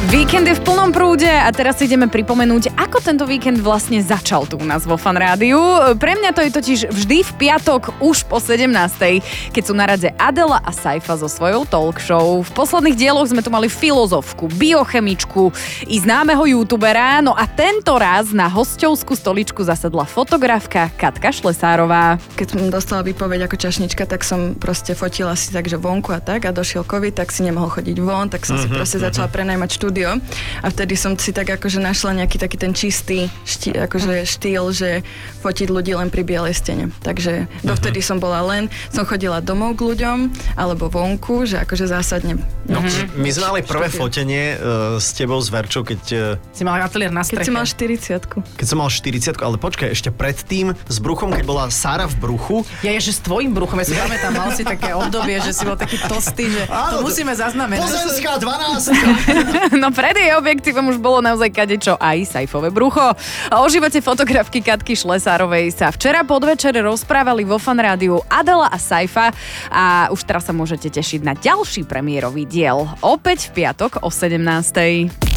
Víkend je v plnom prúde a teraz si ideme pripomenúť, ako tento víkend vlastne začal tu u nás vo Fan Rádiu. Pre mňa to je totiž vždy v piatok už po 17:00, keď sú na rade Adela a Saifa so svojou talk show. V posledných dieloch sme tu mali filozofku, biochemičku i známeho youtubera, no a tento raz na hosťovskú stoličku zasedla fotografka Katka Šlesárová. Keď som dostala výpoveď ako čašnička, tak som proste fotila si tak, že vonku a tak, a došiel COVID, tak si nemohol chodiť von, tak som si proste začala prenajmať štúdio a vtedy som si tak akože našla nejaký taký ten čistý štýl, že fotiť ľudí len pri bielej stene. Takže dovtedy som chodila domov k ľuďom alebo vonku, že akože zásadne. No, my sme mali prvé fotenie s tebou s Verčou, keď si mal ateliér na streche. Keď si mal 40-ku. Keď som mal 40, ale počkaj, ešte predtým s bruchom, keď bola Sára v bruchu. Ja že s tvojím bruchom, ja si pamätám, mal si také obdobie, že si bol taký tlstý, že to musíme zaznamenať. Pozemská 12. No pred jej objektívom už bolo naozaj kadečo, aj Saifové brucho. O živote fotografky Katky Šlesárovej sa včera podvečer rozprávali vo Fan Rádiu Adela a Saifa a už teraz sa môžete tešiť na ďalší premiérový diel. Opäť v piatok o 17:00.